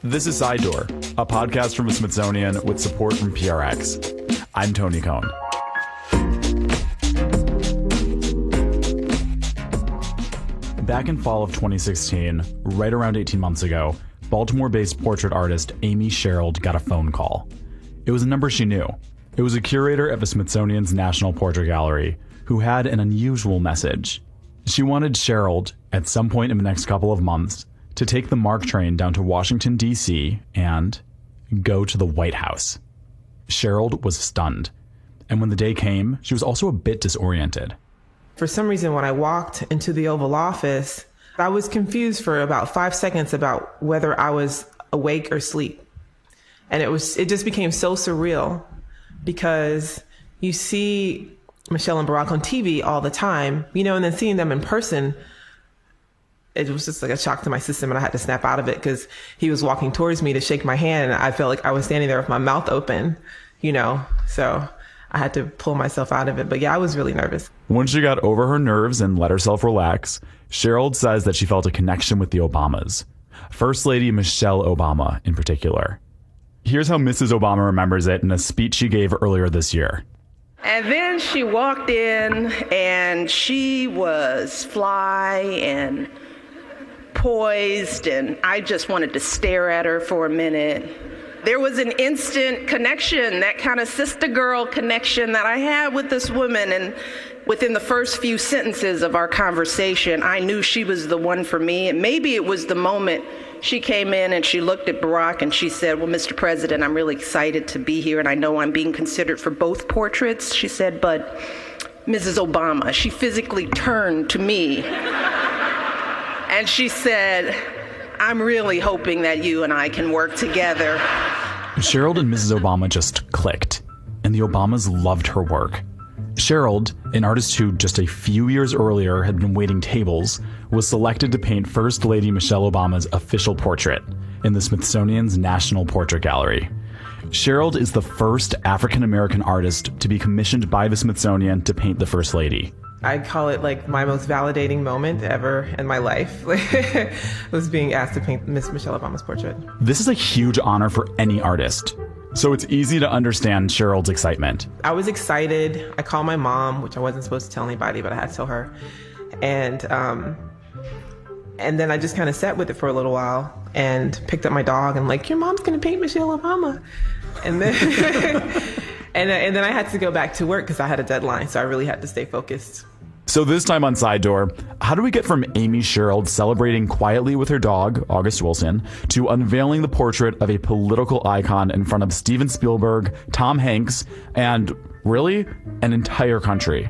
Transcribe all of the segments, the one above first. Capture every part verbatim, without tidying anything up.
This is Side Door, a podcast from the Smithsonian with support from P R X. I'm Tony Cohn. Back in fall of twenty sixteen, right around eighteen months ago, Baltimore-based portrait artist Amy Sherald got a phone call. It was a number she knew. It was a curator at the Smithsonian's National Portrait Gallery who had an unusual message. She wanted Sherald, at some point in the next couple of months, to take the MARC train down to Washington, D C and go to the White House. Sherald was stunned. And when the day came, she was also a bit disoriented. For some reason, when I walked into the Oval Office, I was confused for about five seconds about whether I was awake or asleep. And it was, it just became so surreal because you see Michelle and Barack on T V all the time, you know, and then seeing them in person, it was just like a shock to my system, and I had to snap out of it because he was walking towards me to shake my hand, and I felt like I was standing there with my mouth open, you know, so I had to pull myself out of it. But yeah, I was really nervous. Once she got over her nerves and let herself relax, Sherald says that she felt a connection with the Obamas. First Lady Michelle Obama in particular. Here's how Missus Obama remembers it in a speech she gave earlier this year. And then she walked in, and she was fly and poised, and I just wanted to stare at her for a minute. There was an instant connection, that kind of sister girl connection that I had with this woman. And within the first few sentences of our conversation, I knew she was the one for me. And maybe it was the moment she came in and she looked at Barack and she said, "Well, Mister President, I'm really excited to be here, and I know I'm being considered for both portraits." She said, "But Missus Obama," she physically turned to me and she said, "I'm really hoping that you and I can work together." Sherald and Missus Obama just clicked, and the Obamas loved her work. Sherald, an artist who just a few years earlier had been waiting tables, was selected to paint First Lady Michelle Obama's official portrait in the Smithsonian's National Portrait Gallery. Sherald is the first African-American artist to be commissioned by the Smithsonian to paint the First Lady. I call it like my most validating moment ever in my life, was being asked to paint Miss Michelle Obama's portrait. This is a huge honor for any artist, so it's easy to understand Sherald's excitement. I was excited. I called my mom, which I wasn't supposed to tell anybody, but I had to tell her. And um, and then I just kind of sat with it for a little while and picked up my dog and like, "Your mom's going to paint Michelle Obama." And then and, and then I had to go back to work because I had a deadline, so I really had to stay focused. So this time on Side Door, how do we get from Amy Sherald celebrating quietly with her dog, August Wilson, to unveiling the portrait of a political icon in front of Steven Spielberg, Tom Hanks, and, really, an entire country?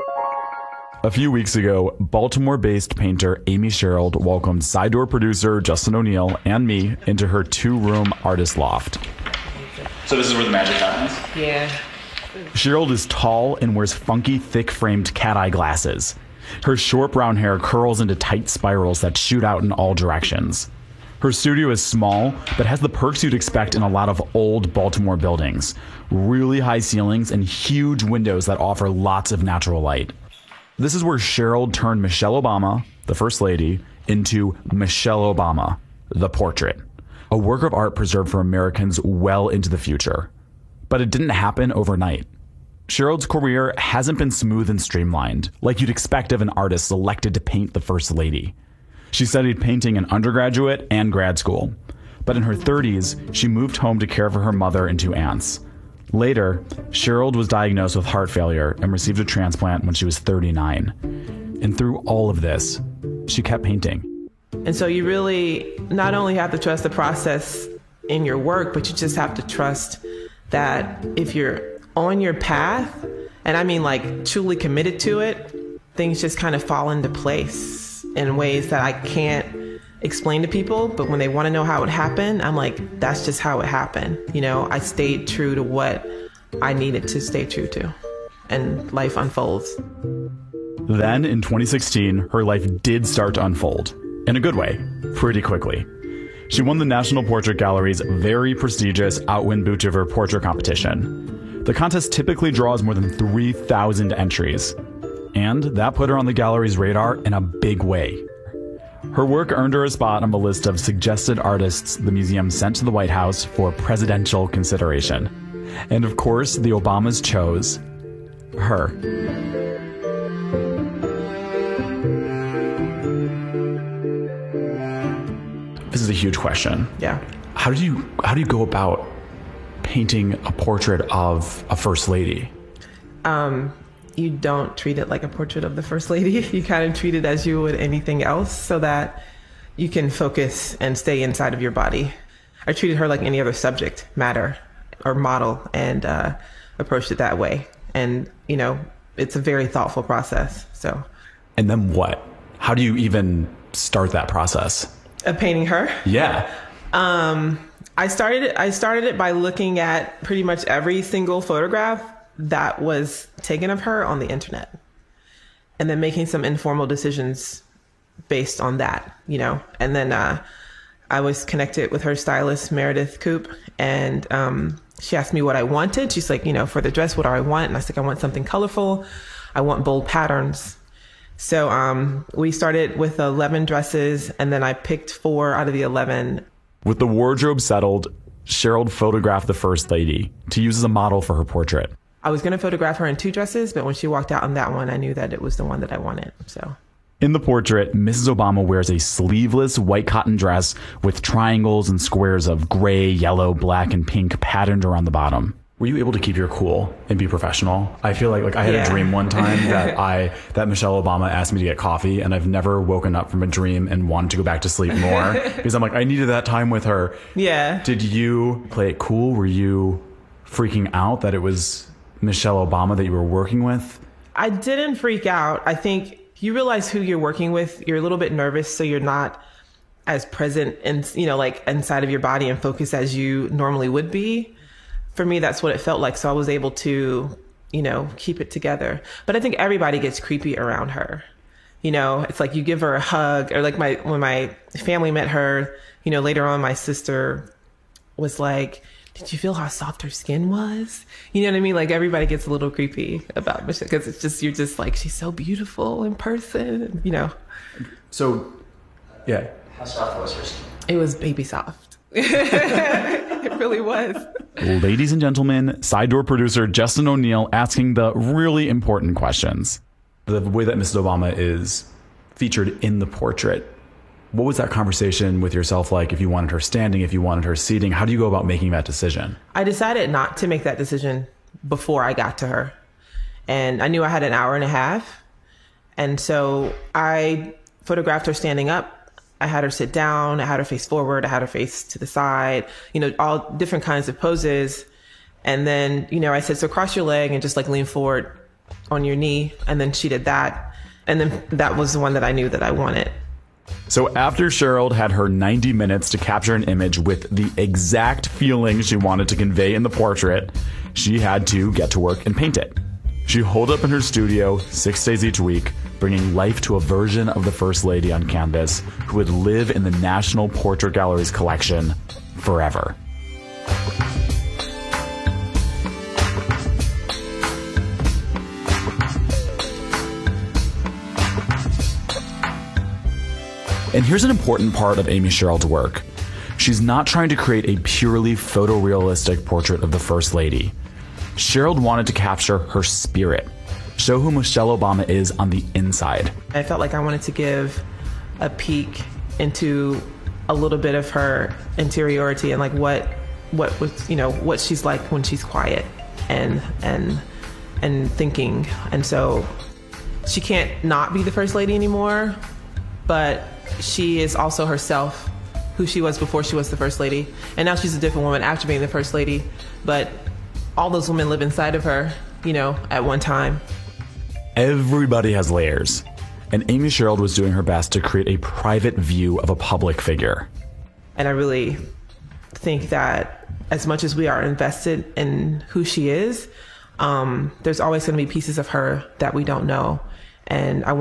A few weeks ago, Baltimore-based painter Amy Sherald welcomed Side Door producer Justin O'Neill and me into her two-room artist loft. So this is where the magic happens? Yeah. Sherald is tall and wears funky, thick-framed cat-eye glasses. Her short brown hair curls into tight spirals that shoot out in all directions. Her studio is small, but has the perks you'd expect in a lot of old Baltimore buildings. Really high ceilings and huge windows that offer lots of natural light. This is where Sherald turned Michelle Obama, the First Lady, into Michelle Obama, the portrait. A work of art preserved for Americans well into the future. But it didn't happen overnight. Sherald's career hasn't been smooth and streamlined, like you'd expect of an artist selected to paint the First Lady. She studied painting in undergraduate and grad school. But in her thirties, she moved home to care for her mother and two aunts. Later, Sherald was diagnosed with heart failure and received a transplant when she was thirty-nine. And through all of this, she kept painting. And so you really not only have to trust the process in your work, but you just have to trust that if you're on your path, and I mean like truly committed to it, things just kind of fall into place in ways that I can't explain to people. But when they want to know how it happened, I'm like, that's just how it happened. You know, I stayed true to what I needed to stay true to, and life unfolds. Then in twenty sixteen, her life did start to unfold. In a good way, pretty quickly. She won the National Portrait Gallery's very prestigious Outwin Bouchever portrait competition. The contest typically draws more than three thousand entries. And that put her on the gallery's radar in a big way. Her work earned her a spot on the list of suggested artists the museum sent to the White House for presidential consideration. And of course, the Obamas chose her. This is a huge question. Yeah. How do you how do you go about painting a portrait of a first lady? Um, you don't treat it like a portrait of the first lady. You kind of treat it as you would anything else so that you can focus and stay inside of your body. I treated her like any other subject matter or model and uh, approached it that way. And, you know, it's a very thoughtful process. So. And then what? How do you even start that process? Of painting her? Yeah. Um, I started it, I started it by looking at pretty much every single photograph that was taken of her on the internet, and then making some informal decisions based on that, you know. And then uh, I was connected with her stylist, Meredith Coop, and um, she asked me what I wanted. She's like, you know, for the dress, what do I want? And I said, I want something colorful. I want bold patterns. So um, we started with eleven dresses, and then I picked four out of the eleven. With the wardrobe settled, Cheryl photographed the First Lady to use as a model for her portrait. I was going to photograph her in two dresses, but when she walked out on that one, I knew that it was the one that I wanted. So, in the portrait, Missus Obama wears a sleeveless white cotton dress with triangles and squares of gray, yellow, black, and pink patterned around the bottom. Were you able to keep your cool and be professional? I feel like like I had yeah. a dream one time that I that Michelle Obama asked me to get coffee, and I've never woken up from a dream and wanted to go back to sleep more because I'm like, I needed that time with her. Yeah. Did you play it cool? Were you freaking out that it was Michelle Obama that you were working with? I didn't freak out. I think you realize who you're working with. You're a little bit nervous, so you're not as present and, you know, like inside of your body and focused as you normally would be. For me, that's what it felt like. So I was able to, you know, keep it together. But I think everybody gets creepy around her. You know, it's like you give her a hug, or like my, when my family met her, you know, later on, my sister was like, did you feel how soft her skin was? You know what I mean? Like everybody gets a little creepy about Michelle because it's just, you're just like, she's so beautiful in person, you know? So, yeah. How soft was her skin? It was baby soft. It really was. Ladies and gentlemen, Side Door producer Justin O'Neill asking the really important questions. The way that Missus Obama is featured in the portrait, what was that conversation with yourself like? If you wanted her standing, if you wanted her seating, how do you go about making that decision? I decided not to make that decision before I got to her. And I knew I had an hour and a half. And so I photographed her standing up. I had her sit down. I had her face forward. I had her face to the side, you know, all different kinds of poses. And then, you know, I said, so cross your leg and just like lean forward on your knee. And then she did that. And then that was the one that I knew that I wanted. So after Cheryl had her ninety minutes to capture an image with the exact feeling she wanted to convey in the portrait, she had to get to work and paint it. She holed up in her studio six days each week, bringing life to a version of the First Lady on canvas who would live in the National Portrait Gallery's collection forever. And here's an important part of Amy Sherald's work. She's not trying to create a purely photorealistic portrait of the First Lady. Sherald wanted to capture her spirit, show who Michelle Obama is on the inside. I felt like I wanted to give a peek into a little bit of her interiority and like what what was, you know, what she's like when she's quiet and and and thinking. And so she can't not be the First Lady anymore, but she is also herself, who she was before she was the First Lady. And now she's a different woman after being the First Lady. But all those women live inside of her, you know, at one time. Everybody has layers. And Amy Sherald was doing her best to create a private view of a public figure. And I really think that as much as we are invested in who she is, um, there's always going to be pieces of her that we don't know. And I